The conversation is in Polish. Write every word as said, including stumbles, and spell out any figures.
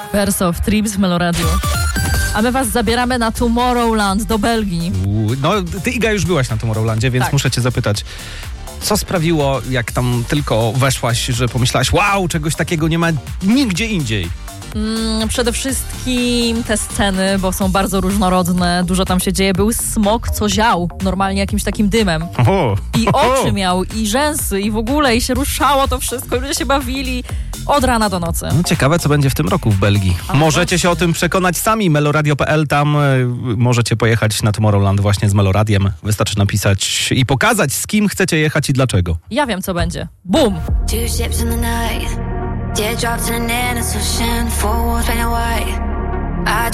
Verso w Tribs w Meloradiu. A my was zabieramy na Tomorrowland do Belgii. Uuu, no, ty, Iga, już byłaś na Tomorrowlandzie, więc tak. muszę cię zapytać, co sprawiło, jak tam tylko weszłaś, że pomyślałaś, wow, czegoś takiego nie ma nigdzie indziej? Mm, przede wszystkim te sceny, bo są bardzo różnorodne, dużo tam się dzieje. Był smok, co ział normalnie jakimś takim dymem. Oho. I oczy miał, i rzęsy, i w ogóle, i się ruszało to wszystko, i ludzie się bawili od rana do nocy. No, ciekawe, co będzie w tym roku w Belgii. A możecie właśnie. się o tym przekonać sami. meloradio kropka p l, tam y, możecie pojechać na Tomorrowland właśnie z Meloradiem. Wystarczy napisać i pokazać, z kim chcecie jechać i dlaczego. Ja wiem, co będzie. Bum! Two ships in the night, teardrops in an endless ocean, four walls running away. I